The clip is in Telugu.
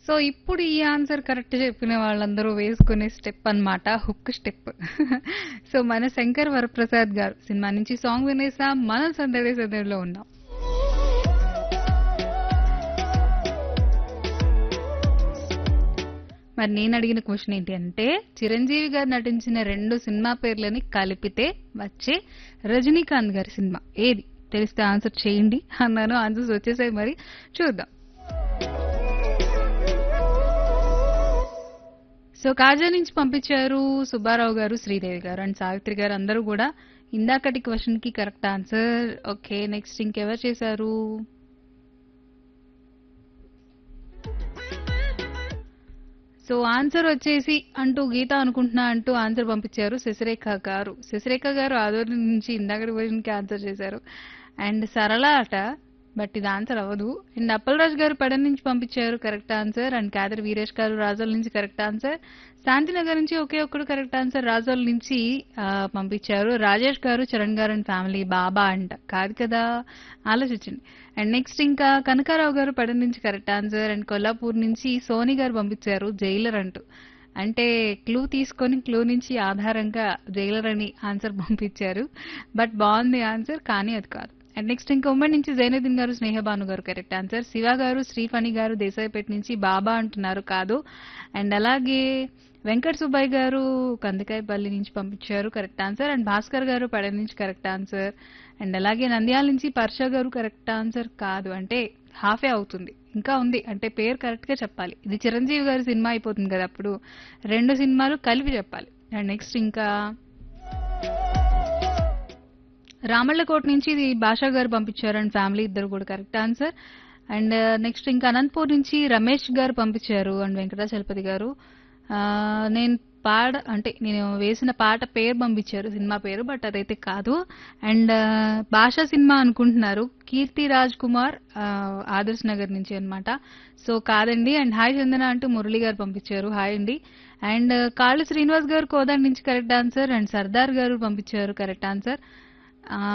సో ఇప్పుడు ఈ ఆన్సర్ కరెక్ట్ చెప్పిన వాళ్ళందరూ వేసుకునే స్టెప్ అన్నమాట హుక్ స్టెప్. సో మన శంకర్ వరప్రసాద్ గారు సినిమా నుంచి సాంగ్ వినేసాం. మనం సందడి సందడిలో ఉన్నాం. మరి నేను అడిగిన క్వశ్చన్ ఏంటి అంటే చిరంజీవి గారు నటించిన 2 సినిమా పేర్లని కలిపితే వచ్చే రజనీకాంత్ గారి సినిమా ఏది తెలిస్తే ఆన్సర్ చేయండి అన్నాను. ఆన్సర్స్ వచ్చేసాయి, మరి చూద్దాం. సో కాజా నుంచి పంపించారు సుబ్బారావు గారు, శ్రీదేవి గారు అండ్ సావిత్రి గారు అందరూ కూడా ఇందాకటి క్వశ్చన్ కి కరెక్ట్ ఆన్సర్. ఓకే, నెక్స్ట్ ఇంకెవరు చేశారు? సో ఆన్సర్ వచ్చేసి అంటూ గీత అనుకుంటున్నా అంటూ ఆన్సర్ పంపించారు శశిరేఖ గారు. శశిరేఖ గారు ఆదోని నుంచి ఇందాకటి క్వశ్చన్ కి ఆన్సర్ చేశారు. అండ్ సరళ అట, బట్ ఇది ఆన్సర్ అవ్వదు. అండ్ అప్పలరాజు గారు పెడన్ నుంచి పంపించారు correct answer. And Khadar Veeresh గారు రాజోల్ నుంచి కరెక్ట్ ఆన్సర్. శాంతినగర్ నుంచి ఒకే ఒక్కడు కరెక్ట్ ఆన్సర్ రాజోల్ నుంచి పంపించారు. రాజేష్ గారు చరణ్ గారు అండ్ ఫ్యామిలీ బాబా అంట, కాదు కదా, ఆలోచించండి. అండ్ నెక్స్ట్ ఇంకా కనకారావు గారు పెడన్ నుంచి కరెక్ట్ ఆన్సర్. అండ్ కొల్లాపూర్ నుంచి సోని గారు పంపించారు జైలర్ అంటూ, అంటే క్లూ తీసుకొని క్లూ నుంచి ఆధారంగా జైలర్ అని ఆన్సర్ పంపించారు. బట్ బాగుంది ఆన్సర్, కానీ అది కాదు. అండ్ నెక్స్ట్ ఇంకా ఉమ్మడి నుంచి జైనుద్దీన్ గారు స్నేహబాను గారు కరెక్ట్ ఆన్సర్. శివ గారు శ్రీఫణి గారు దేశాయిపేట నుంచి బాబా అంటున్నారు, కాదు. అండ్ అలాగే వెంకట సుబ్బయ్య గారు కందికాయపల్లి నుంచి పంపించారు కరెక్ట్ ఆన్సర్. అండ్ భాస్కర్ గారు పడ నుంచి కరెక్ట్ ఆన్సర్. అండ్ అలాగే నంద్యాల నుంచి పర్ష గారు కరెక్ట్ ఆన్సర్ కాదు, అంటే హాఫే అవుతుంది, ఇంకా ఉంది, అంటే పేరు కరెక్ట్ గా చెప్పాలి. ఇది చిరంజీవి గారి సినిమా అయిపోతుంది కదా, అప్పుడు 2 సినిమాలు కలిపి చెప్పాలి. అండ్ నెక్స్ట్ ఇంకా రామళ్ళకోట నుంచి ఇది భాషా గారు పంపించారు అండ్ ఫ్యామిలీ ఇద్దరు కూడా కరెక్ట్ ఆన్సర్. అండ్ నెక్స్ట్ ఇంకా అనంతపూర్ నుంచి రమేష్ గారు పంపించారు అండ్ వెంకటాచలపతి గారు. నేను నేను వేసిన పాట పేరు పంపించారు, సినిమా పేరు, బట్ అదైతే కాదు. అండ్ భాషా సినిమా అనుకుంటున్నారు. కీర్తి రాజ్ కుమార్ ఆదర్శ్ నగర్ నుంచి అన్నమాట, సో కాదండి. అండ్ హాయ్ చందన అంటూ మురళి గారు పంపించారు, హాయ్ అండి. అండ్ కాళ్ళు శ్రీనివాస్ గారు కోదాడ్ నుంచి కరెక్ట్ ఆన్సర్. అండ్ సర్దార్ గారు పంపించారు కరెక్ట్ ఆన్సర్.